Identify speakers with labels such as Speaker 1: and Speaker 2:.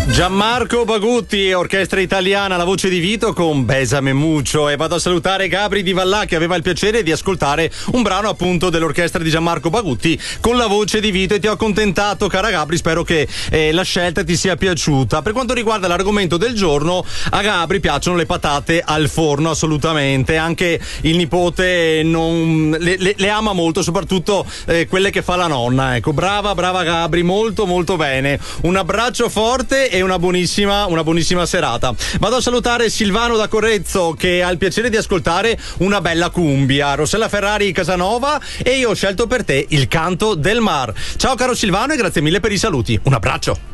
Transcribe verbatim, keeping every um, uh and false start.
Speaker 1: Gianmarco Bagutti, orchestra italiana, la voce di Vito con Besame Mucho, e vado a salutare Gabri di Vallà che aveva il piacere di ascoltare un brano appunto dell'orchestra di Gianmarco Bagutti con la voce di Vito, e ti ho accontentato, cara Gabri, spero che eh, la scelta ti sia piaciuta. Per quanto riguarda l'argomento del giorno, a Gabri piacciono le patate al forno assolutamente, anche il nipote non, le, le, le ama molto, soprattutto eh, quelle che fa la nonna, ecco. Brava, brava Gabri, molto molto bene, un abbraccio forte e una buonissima, una buonissima serata. Vado a salutare Silvano da Correzzo che ha il piacere di ascoltare una bella cumbia, Rossella Ferrari Casanova, e io ho scelto per te Il canto del mar. Ciao caro Silvano e grazie mille per i saluti, un abbraccio.